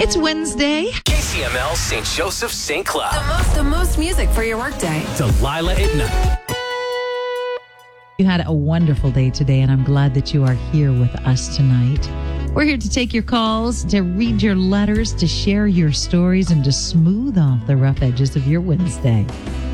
It's Wednesday. KCML St. Joseph St. Cloud. The most music for your workday. Delilah at night. You had a wonderful day today, and I'm glad that you are here with us tonight. We're here to take your calls, to read your letters, to share your stories, and to smooth off the rough edges of your Wednesday.